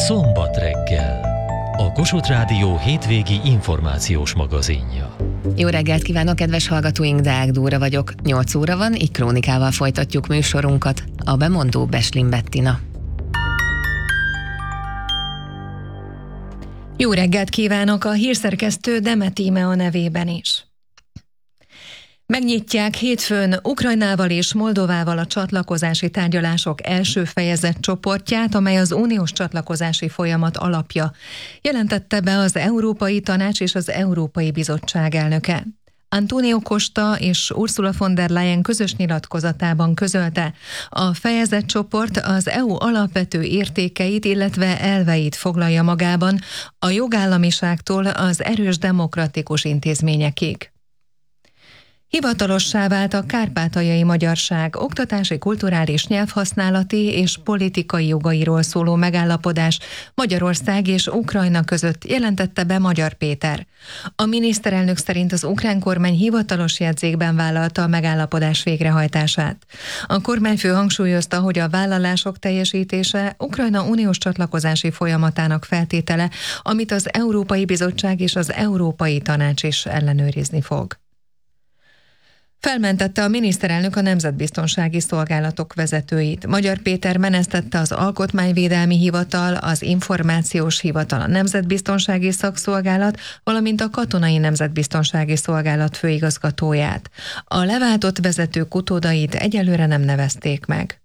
Szombat reggel. A Kossuth Rádió hétvégi információs magazinja. Jó reggelt kívánok, kedves hallgatóink, Deák Dóra vagyok. 8 óra van, így krónikával folytatjuk műsorunkat. A bemondó Beslin Bettina. Jó reggelt kívánok, a hírszerkesztő Demet Íme a nevében is. Megnyitják hétfőn Ukrajnával és Moldovával a csatlakozási tárgyalások első fejezet csoportját, amely az uniós csatlakozási folyamat alapja, jelentette be az Európai Tanács és az Európai Bizottság elnöke. Antonio Costa és Ursula von der Leyen közös nyilatkozatában közölte, a fejezetcsoport az EU alapvető értékeit, illetve elveit foglalja magában, a jogállamiságtól az erős demokratikus intézményekig. Hivatalossá vált a kárpátaljai magyarság oktatási, kulturális, nyelvhasználati és politikai jogairól szóló megállapodás Magyarország és Ukrajna között, jelentette be Magyar Péter. A miniszterelnök szerint az ukrán kormány hivatalos jegyzékben vállalta a megállapodás végrehajtását. A kormányfő hangsúlyozta, hogy a vállalások teljesítése Ukrajna uniós csatlakozási folyamatának feltétele, amit az Európai Bizottság és az Európai Tanács is ellenőrizni fog. Felmentette a miniszterelnök a nemzetbiztonsági szolgálatok vezetőit. Magyar Péter menesztette az Alkotmányvédelmi Hivatal, az Információs Hivatal, a Nemzetbiztonsági Szakszolgálat, valamint a Katonai Nemzetbiztonsági Szolgálat főigazgatóját. A leváltott vezetők utódait egyelőre nem nevezték meg.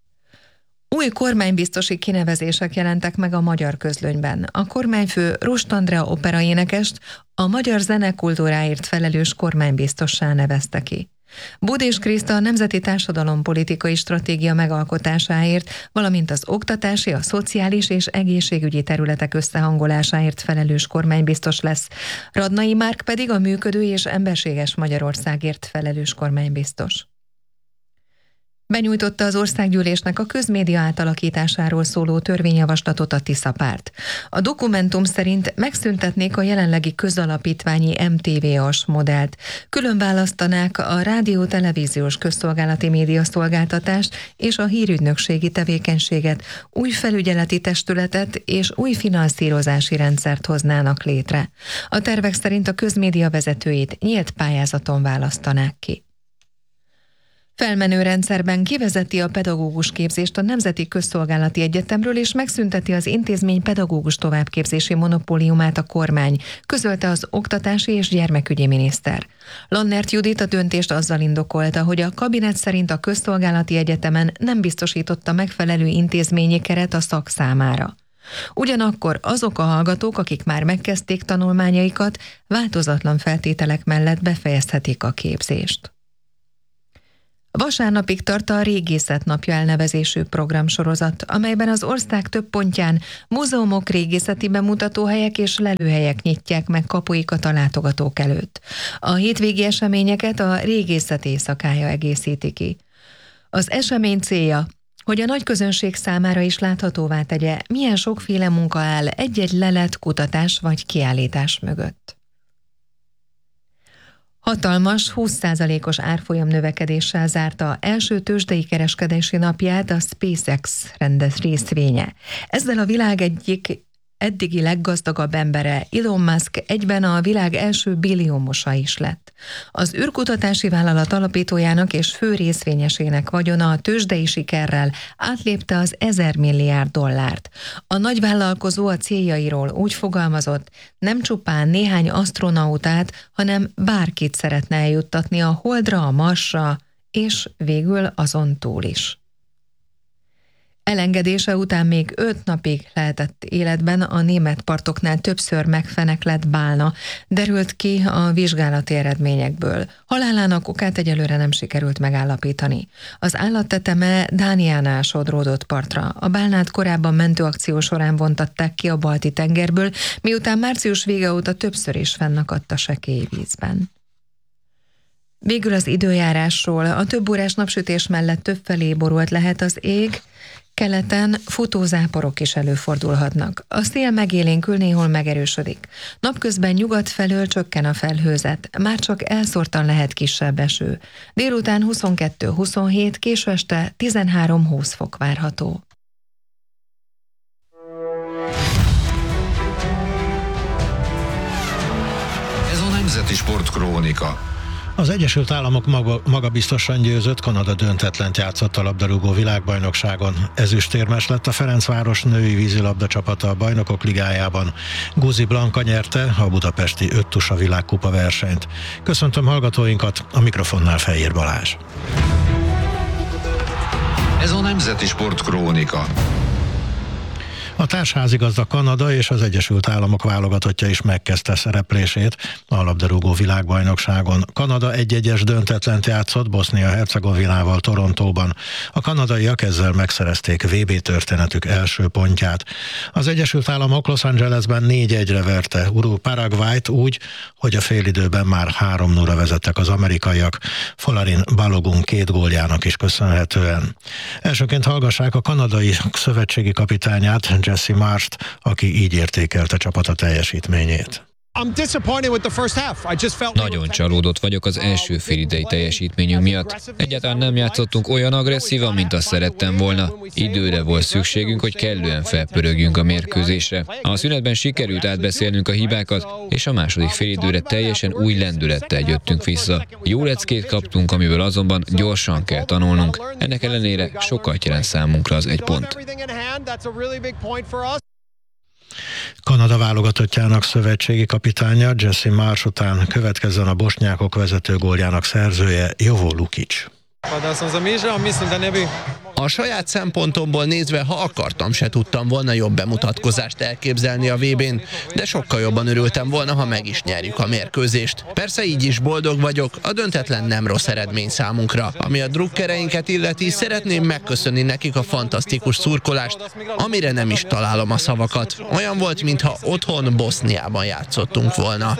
Új kormánybiztosi kinevezések jelentek meg a Magyar Közlönyben. A kormányfő Rust Andrea operaénekest a magyar zenekultúráért felelős kormánybiztossá nevezte ki. Budés Kriszta a Nemzeti Társadalompolitikai Stratégia megalkotásáért, valamint az oktatási, a szociális és egészségügyi területek összehangolásáért felelős kormánybiztos lesz. Radnai Márk pedig a működő és emberséges Magyarországért felelős kormánybiztos. Benyújtotta az országgyűlésnek a közmédia átalakításáról szóló törvényjavaslatot a Tisza párt. A dokumentum szerint megszüntetnék a jelenlegi közalapítványi MTV-as modellt. Külön választanák a rádió-televíziós közszolgálati médiaszolgáltatást és a hírügynökségi tevékenységet, új felügyeleti testületet és új finanszírozási rendszert hoznának létre. A tervek szerint a közmédia vezetőit nyílt pályázaton választanák ki. Felmenő rendszerben kivezeti a pedagógus képzést a Nemzeti Közszolgálati Egyetemről és megszünteti az intézmény pedagógus továbbképzési monopóliumát a kormány, közölte az oktatási és gyermekügyi miniszter. Lannert Judit a döntést azzal indokolta, hogy a kabinet szerint a Közszolgálati Egyetemen nem biztosította megfelelő intézményi keret a szak számára. Ugyanakkor azok a hallgatók, akik már megkezdték tanulmányaikat, változatlan feltételek mellett befejezhetik a képzést. Vasárnapig tart a Régészet Napja elnevezésű programsorozat, amelyben az ország több pontján múzeumok, régészeti bemutatóhelyek és lelőhelyek nyitják meg kapuikat a látogatók előtt. A hétvégi eseményeket a Régészet éjszakája egészíti ki. Az esemény célja, hogy a nagy közönség számára is láthatóvá tegye, milyen sokféle munka áll egy-egy lelet, kutatás vagy kiállítás mögött. Hatalmas, 20%-os árfolyam növekedéssel zárta első tőzsdei kereskedési napját a SpaceX részvénye. Ezzel a világ egyik eddigi leggazdagabb embere, Elon Musk egyben a világ első billiómosa is lett. Az űrkutatási vállalat alapítójának és fő részvényesének vagyona a tőzsdei sikerrel átlépte az 1000 milliárd dollárt. A nagyvállalkozó a céljairól úgy fogalmazott, nem csupán néhány asztronautát, hanem bárkit szeretne eljuttatni a Holdra, a Marsra, és végül azon túl is. Elengedése után még 5 napig lehetett életben a német partoknál többször megfeneklett bálna, derült ki a vizsgálati eredményekből. Halálának okát egyelőre nem sikerült megállapítani. Az állat teteme Dániánál sodródott partra. A bálnát korábban mentőakció során vontatták ki a Balti-tengerből, miután március vége óta többször is fennakadt a sekély vízben. Végül az időjárásról. A több órás napsütés mellett többfelé borult lehet az ég, keleten futózáporok is előfordulhatnak. A szél megélénkül, néhol megerősödik. Napközben nyugat felől csökken a felhőzet, már csak elszórtan lehet kisebb eső. Délután 22-27, késő este 13-20 fok várható. Nemzeti Sportkrónika. Az Egyesült Államok magabiztosan győzött, Kanada döntetlent játszott a labdarúgó világbajnokságon. Ezüstérmes lett a Ferencváros női vízilabda csapata a Bajnokok Ligájában. Guzi Blanka nyerte a budapesti 5 tusa világkupa versenyt. Köszöntöm hallgatóinkat, a mikrofonnál Fejér Balázs. Ez a Nemzeti Sportkrónika. A társházigazda Kanada és az Egyesült Államok válogatottja is megkezdte szereplését a labdarúgó világbajnokságon. Kanada 1-1-es döntetlent játszott Bosznia-Hercegovinával Torontóban. A kanadaiak ezzel megszerezték VB történetük első pontját. Az Egyesült Államok Los Angelesben 4-1-re verte Paraguayt úgy, hogy a félidőben már 3-0-ra vezettek az amerikaiak, Folarin Balogun 2 góljának is köszönhetően. Elsőként hallgassák a kanadai szövetségi kapitányát, Jesse Marst, aki így értékelte csapata teljesítményét. Nagyon csalódott vagyok az első félidei teljesítményünk miatt. Egyáltalán nem játszottunk olyan agresszívan, mint azt szerettem volna. Időre volt szükségünk, hogy kellően felpörögjünk a mérkőzésre. A szünetben sikerült átbeszélnünk a hibákat, és a második félidőre teljesen új lendülettel jöttünk vissza. Jó leckét kaptunk, amiből azonban gyorsan kell tanulnunk. Ennek ellenére sokat jelent számunkra az 1 pont. Kanada válogatottjának szövetségi kapitánya Jesse Marsh után következzen a bosnyákok vezető góljának szerzője Jovo Lukic. A saját szempontomból nézve, ha akartam, se tudtam volna jobb bemutatkozást elképzelni a VB-n, de sokkal jobban örültem volna, ha meg is nyerjük a mérkőzést. Persze így is boldog vagyok, a döntetlen nem rossz eredmény számunkra. Ami a drukkereinket illeti, szeretném megköszönni nekik a fantasztikus szurkolást, amire nem is találom a szavakat. Olyan volt, mintha otthon Boszniában játszottunk volna.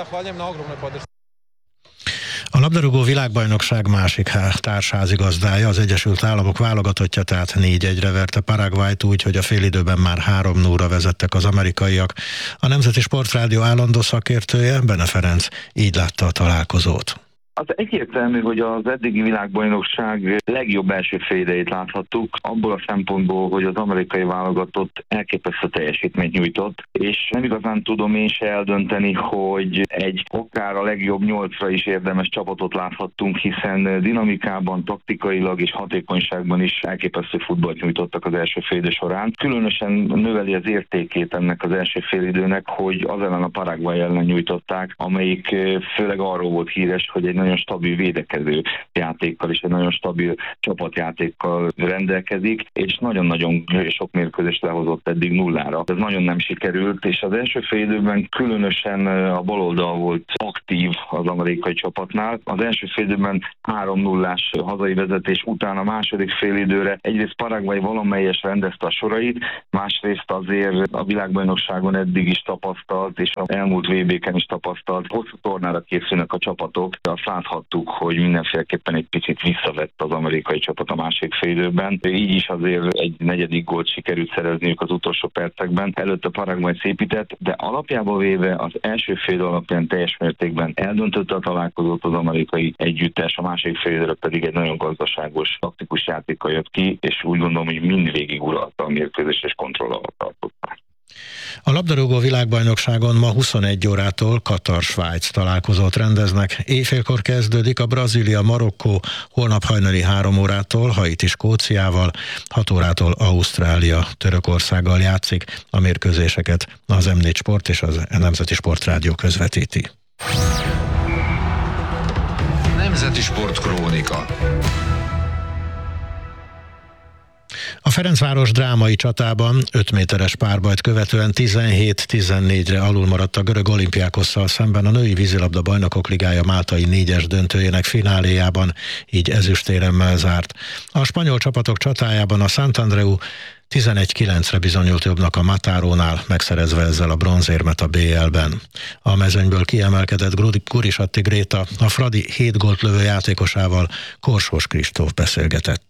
A labdarúgó világbajnokság másik társházigazdája, az Egyesült Államok válogatottja, tehát 4-1-re verte Paraguayt úgy, hogy a félidőben már 3-0-ra vezettek az amerikaiak. A Nemzeti Sportrádió állandó szakértője, Bene Ferenc így látta a találkozót. Az egyértelmű, hogy az eddigi világbajnokság legjobb első félidejét láthattuk, abból a szempontból, hogy az amerikai válogatott elképesztő teljesítményt nyújtott, és nem igazán tudom én se eldönteni, hogy akár a legjobb 8-ra is érdemes csapatot láthattunk, hiszen dinamikában, taktikailag és hatékonyságban is elképesztő futballt nyújtottak az első félidő során. Különösen növeli az értékét ennek az első félidőnek, hogy az ellen a Paraguay ellen nyújtották, amelyik főleg arról volt híres, hogy egy nagyon stabil védekező játékkal és egy nagyon stabil csapatjátékkal rendelkezik, és nagyon-nagyon sok mérkőzést lehozott eddig 0-ra. Ez nagyon nem sikerült, és az első félidőben különösen a baloldal volt aktív az amerikai csapatnál. Az első félidőben 3-0-ás hazai vezetés után a második félidőre egyrészt Paraguay valamelyes rendezte a sorait, másrészt azért a világbajnokságon eddig is tapasztalt, és az elmúlt VB-ken is tapasztalt, hosszú tornára készülnek a csapatok. Azt láthattuk, hogy mindenféleképpen egy picit visszavett az amerikai csapat a másik félidőben. Így is azért egy negyedik gólt sikerült szerezniük az utolsó percekben. Előtte Paraguay szépített, de alapjában véve az első fél alapján teljes mértékben eldöntötte a találkozót az amerikai együttes, a másik félidőre pedig egy nagyon gazdaságos, taktikus játékkal jött ki, és úgy gondolom, hogy mindvégig uralta a mérkőzés és kontroll alatt tartották. A labdarúgó világbajnokságon ma 21 órától Katar-Svájc találkozót rendeznek. Éjfélkor kezdődik a Brazília-Marokkó, holnap hajnali 3 órától Haiti-Skóciával, 6 órától Ausztrália Törökországgal játszik. A mérkőzéseket az M4 Sport és az Nemzeti Sportrádió közvetíti. Nemzeti Sportkrónika. A Ferencváros drámai csatában 5 méteres párbajt követően 17-14-re alul maradt a görög Olimpiákosszal szemben a női vízilabda Bajnokok Ligája máltai 4-es döntőjének fináléjában, így ezüstéremmel zárt. A spanyol csapatok csatájában a Santandreu 11-9-re bizonyult jobbnak a Matárónál, megszerezve ezzel a bronzérmet a BL-ben. A mezőnyből kiemelkedett Gurisatti Gréta a Fradi 7 gólt lövő játékosával, Korsós Kristóf beszélgetett.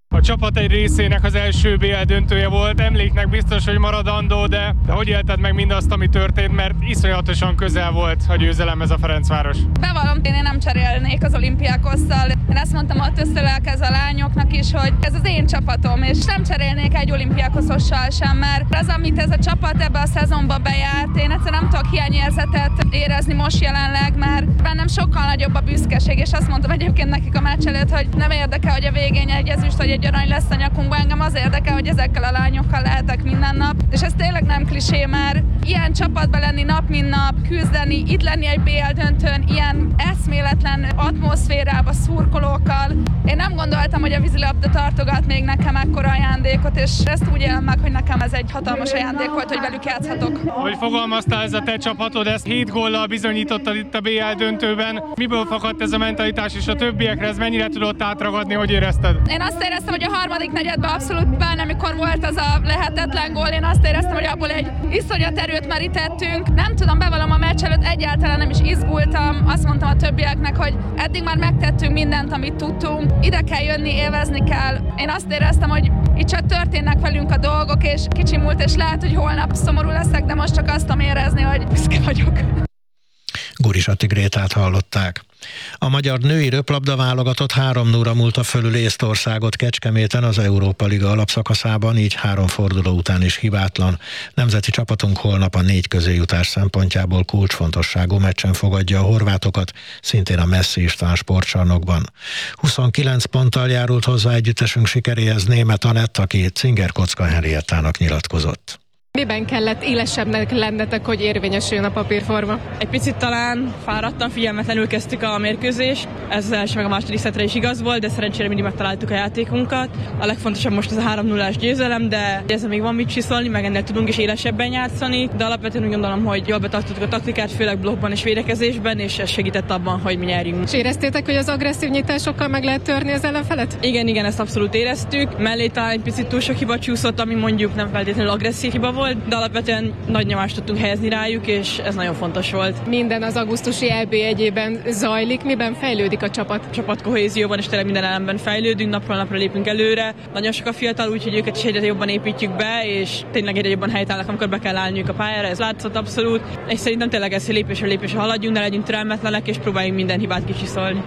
A csapat egy részének az első BL döntője volt, emléknek biztos, hogy maradandó, de hogy élted meg mindazt, ami történt, mert iszonyatosan közel volt a győzelemhez a Ferencváros. Bevallom, én nem cserélnék az Olimpiákosszal. Én ezt mondtam ott összelelkez a lányoknak is, hogy ez az én csapatom, és nem cserélnék egy Olimpiákoszossal sem, mert az, amit ez a csapat ebbe a szezonba bejárt, én egyszerűen nem tudok hiányérzetet érezni most jelenleg, mert bennem sokkal nagyobb a büszkeség, és azt mondtam egyébként nekik a meccs előtt, hogy nem érdekel, hogy a végén egy ezüst vagy egy arany lesz a nyakunkban, engem az érdekel, hogy ezekkel a lányokkal lehetek minden nap, és ez tényleg nem klisé, mert ilyen csapatban lenni nap mint nap, küzdeni, itt lenni egy BL döntőn, ilyen eszméletlen atmoszférában, szurkolókkal. Én nem gondoltam, hogy a vízilabda tartogat még nekem ekkora ajándékot, és ezt úgy élem meg, hogy nekem ez egy hatalmas ajándék volt, hogy velük játszhatok. Hogy fogalmaztál, ez a te csapatod, ezt 7 góllal bizonyítottad itt a BL döntőben. Miből fakadt ez a mentalitás, és a többiekre ez mennyire tudott átragadni, hogy érezted? Én azt éreztem, hogy a harmadik negyedben abszolút bár amikor volt az a lehetetlen gól, én azt éreztem, hogy abból egy iszonyat erőt merítettünk. Nem tudom, bevallom, a meccs előtt egyáltalán nem is izgultam. Azt mondtam a többieknek, hogy eddig már megtettünk mindent, amit tudtunk. Ide kell jönni, élvezni kell. Én azt éreztem, hogy itt csak történnek velünk a dolgok, és kicsi múlt, és lehet, hogy holnap szomorú leszek, de most csak azt tudom érezni, hogy büszke vagyok. Gurisati Grétát hallották. A magyar női röplabda válogatott 3-0-ra múlta fölül Észtországot Kecskeméten az Európa Liga alapszakaszában, így 3 forduló után is hibátlan. Nemzeti csapatunk holnap a 4 közéjutás szempontjából kulcsfontosságú meccsen fogadja a horvátokat, szintén a Messzi István sportcsarnokban. 29 ponttal járult hozzá együttesünk sikeréhez Németh Anett, aki Cinger Kocka Henriettának nyilatkozott. Miben kellett élesebbnek lennetek, hogy érvényesüljön a papírforma? Egy picit talán fáradtan, figyelmetlenül kezdtük a mérkőzést. Ez az első meg a második szetre is igaz volt, de szerencsére mindig megtaláltuk a játékunkat. A legfontosabb most az a 3-0-ás győzelem, de ezzel még van mit csiszolni, meg ennél tudunk is élesebben játszani, de alapvetően úgy gondolom, hogy jól betartottuk a taktikát, főleg blokkban és védekezésben, és ez segített abban, hogy mi nyerjünk. És éreztétek, hogy az agresszív nyitásokkal meg lehet törni az ellenfelet? Igen, ezt abszolút éreztük. Mellé talán egy picit túl sok hiba csúszott, ami mondjuk nem feltétlenül agresszív hiba volt, de alapvetően nagy nyomást tudtunk helyezni rájuk, és ez nagyon fontos volt. Minden az augusztusi EB egyében zajlik, miben fejlődik a csapat? Csapatkohézióban és tényleg minden elemben fejlődünk, napról napra lépünk előre. Nagyon sok a fiatal, úgyhogy őket is egyre jobban építjük be, és tényleg egyre jobban helytállnak, amikor be kell állniuk a pályára, ez látszott abszolút. És szerintem tényleg ez, hogy lépésre haladjunk, ne legyünk türelmetlenek, és próbáljunk minden hibát kicsiszolni.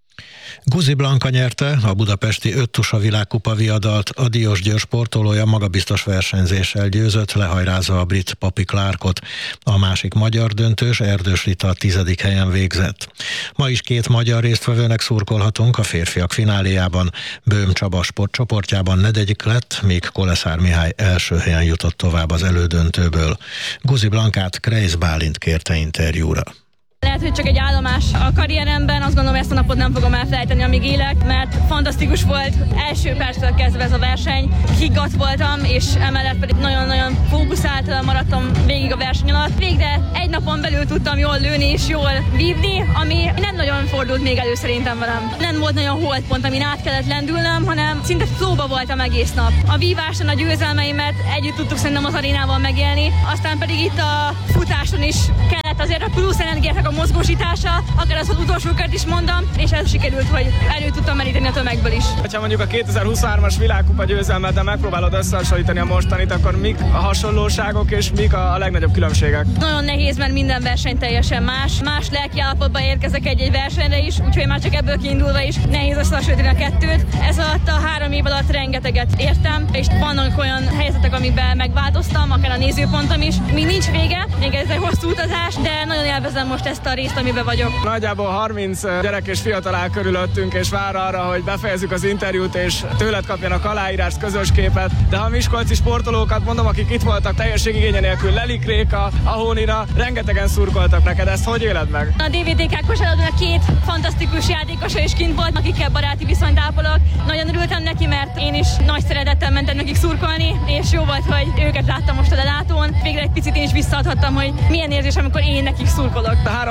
Guzi Blanka nyerte a budapesti 5 tusa világkupa viadalt, a Diósgyőr sportolója magabiztos versenyzéssel győzött, lehajrázva a brit Poppy Clarkot. A másik magyar döntős, Erdős Rita a 10. helyen végzett. Ma is 2 magyar résztvevőnek szurkolhatunk a férfiak fináléjában. Böhm Csaba sportcsoportjában 4. lett, míg Koleszár Mihály első helyen jutott tovább az elődöntőből. Guzi Blankát Kreisz Bálint kérte interjúra. Lehet, hogy csak egy állomás a karrieremben, azt gondolom, ezt a napot nem fogom elfelejteni, amíg élek, mert fantasztikus volt első perctől kezdve ez a verseny, higgadt voltam, és emellett pedig nagyon-nagyon fókuszált maradtam végig a verseny alatt. Végre egy napon belül tudtam jól lőni és jól vívni, ami nem nagyon fordult még elő szerintem velem. Nem volt nagyon holdpont, amin át kellett lendülnöm, hanem szinte flóba voltam egész nap. A víváson a győzelmeimet együtt tudtuk szerintem az arénával megélni, aztán pedig itt a futáson is kellett azért a plusz energiának a mozgósítása, akár az utolsó kört is mondom, és ez sikerült, hogy elő tudtam meríteni a tömegből is. Ha mondjuk a 2023-as világkupa győzelmet, de megpróbálod összehasonlítani a mostanit, akkor mik a hasonlóságok és mik a legnagyobb különbségek? Nagyon nehéz, mert minden verseny teljesen más lelkiállapotban érkezek egy versenyre is, úgyhogy már csak ebből kiindulva is nehéz összehasonlítani a kettőt. Ez alatt a 3 év alatt rengeteget értem, és vannak olyan helyzetek, amiben megváltoztam, akár a nézőpontom is. Még nincs vége, még ez egy hosszú utazás, de nagyon élvezem most ezt a részt, amiben vagyok. Nagyjából 30 gyerek és fiatal áll körülöttünk, és vár arra, hogy befejezzük az interjút, és tőled kapjanak aláírást, közös képet. De ha miskolci sportolókat mondom, akik itt voltak teljességigénye nélkül, Lelik Réka, Ahónina, rengetegen szurkoltak neked, ezt hogy éled meg? A DVTK kosárlabdának 2 fantasztikus játékosa is kint volt, akikkel baráti viszonyt ápolok. Nagyon örültem neki, mert én is nagy szeretettel mentem nekik szurkolni, és jó volt, hogy őket láttam most a lelátón. Végre egy picit én is visszaadhattam, hogy milyen érzés, amikor én nekik szurkolok. A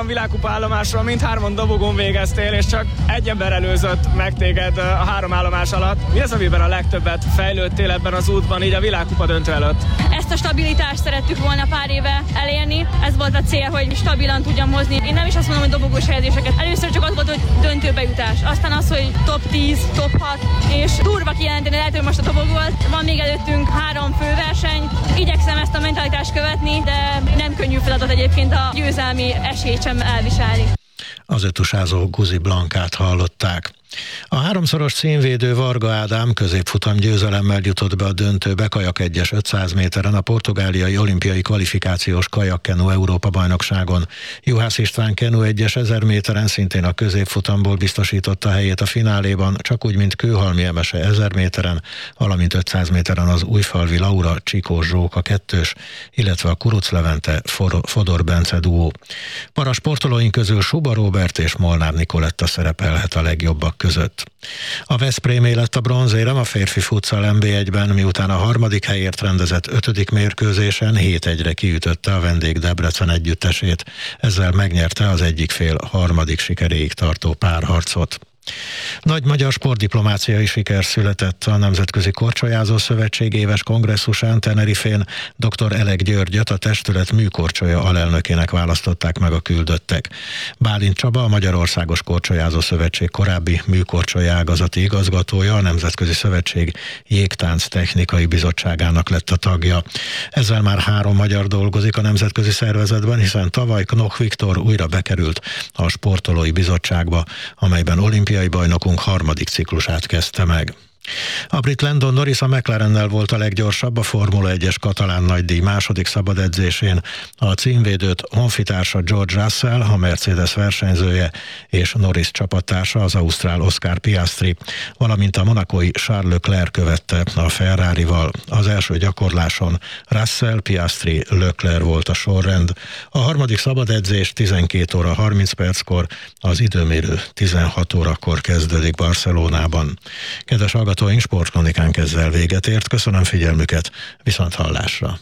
3 világkupa állomásról mindhármon dobogón végeztél, és csak egy ember előzött meg téged a 3 állomás alatt. Mi az, amiben a legtöbbet fejlődtél ebben az útban, így a világkupa döntő előtt? Ezt a stabilitást szerettük volna pár éve elérni. Ez volt a cél, hogy stabilan tudjam hozni. Én nem is azt mondom, hogy dobogós helyezéseket. Először csak az volt, hogy döntőbe jutás. Aztán az, hogy top 10, top 6, és durva kijelenteni, lehet, hogy most a dobogót. Van még előttünk 3 főverseny. Igyekszem ezt a mentalitást követni, de nem könnyű feladat egyébként a győzelmi esélyt sem elviselni. Az ötusázó Guzi Blankát hallották. A 3-szoros címvédő Varga Ádám középfutam győzelemmel jutott be a döntőbe kajak 1-es 500 méteren a portugáliai olimpiai kvalifikációs kajakkenu Európa-bajnokságon. Juhász István kenu 1-es 1000 méteren szintén a középfutamból biztosította helyét a fináléban, csak úgy, mint Kőhalmi Emese 1000 méteren, valamint 500 méteren az Újfalvi Laura Csikós Zsóka 2-s, illetve a Kuruc Levente Fodor Bence duó. Parasportolóink közül Suba Róbert és Molnár Nikoletta szerepelhet a legjobbak között. A Veszprémé lett a bronzérem a férfi futsal NB1-ben, miután a 3. helyért rendezett 5. mérkőzésen 7-1-re kiütötte a vendég Debrecen együttesét, ezzel megnyerte az egyik fél 3. sikeréig tartó párharcot. Nagy magyar sportdiplomáciai siker született a Nemzetközi Korcsolyázó Szövetség éves kongresszusán Tenerifén. Dr. Elek Györgyöt a testület műkorcsolya alelnökének választották meg a küldöttek. Bálint Csaba, a Magyarországos Korcsolyázó Szövetség korábbi műkorcsolya ágazati igazgatója, a Nemzetközi Szövetség Jégtánc Technikai Bizottságának lett a tagja. Ezzel már 3 magyar dolgozik a nemzetközi szervezetben, hiszen tavaly Knoch Viktor újra bekerült a Sportolói Bizottságba, amelyben olimpiai bajnokunk 3. ciklusát kezdte meg. A brit Landon Norris a McLarennel volt a leggyorsabb a Formula 1-es katalán nagydíj második szabad edzésén. A címvédőt honfitársa George Russell, a Mercedes versenyzője, és Norris csapattársa, az ausztrál Oscar Piastri, valamint a monacói Charles Leclerc követte a Ferrarival. Az első gyakorláson Russell, Piastri, Leclerc volt a sorrend. A 3. szabad edzés 12 óra 30 perckor, az időmérő 16 órakor kezdődik Barcelonában. Kedves hallgatóink, Sportkronikánk ezzel véget ért. Köszönöm figyelmüket, viszont hallásra.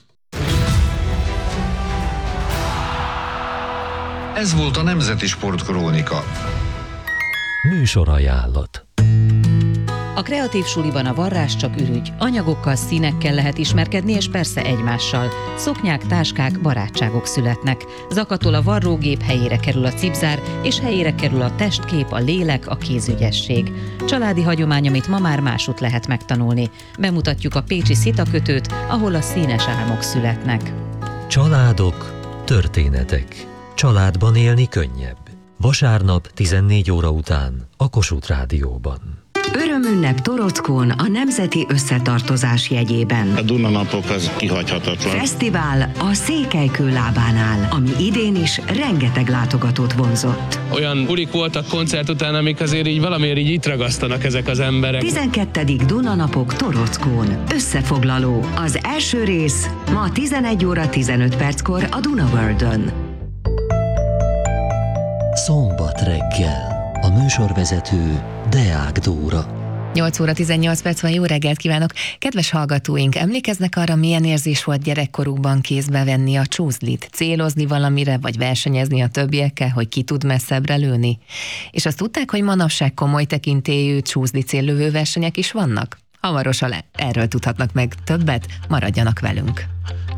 Ez volt a Nemzeti Sportkrónika. Műsorajánlat. A Kreatív Suliban a varrás csak ürügy. Anyagokkal, színekkel lehet ismerkedni, és persze egymással. Szoknyák, táskák, barátságok születnek. Zakatol a varrógép, helyére kerül a cipzár, és helyére kerül a testkép, a lélek, a kézügyesség. Családi hagyomány, amit ma már másút lehet megtanulni. Bemutatjuk a pécsi szitakötőt, ahol a színes álmok születnek. Családok, történetek. Családban élni könnyebb. Vasárnap 14 óra után a Kossuth Rádióban. Örömünnep Torockón a Nemzeti Összetartozás jegyében. A Dunanapok az kihagyhatatlan. Fesztivál a Székelykő lábánál, ami idén is rengeteg látogatót vonzott. Olyan bulik voltak koncert után, amik azért így valamiért így itt ragasztanak ezek az emberek. 12. Dunanapok Torockón. Összefoglaló. Az első rész ma 11 óra 15 perckor a Duna Worldön. Szombat reggel. A műsorvezető Deák Dóra. 8 óra 18 perc van, jó reggelt kívánok! Kedves hallgatóink, emlékeznek arra, milyen érzés volt gyerekkorukban kézbe venni a csúszlit, célozni valamire, vagy versenyezni a többiekkel, hogy ki tud messzebbre lőni? És azt tudták, hogy manapság komoly tekintélyű csúszli céllövő versenyek is vannak? Hamarosan erről tudhatnak meg többet, maradjanak velünk!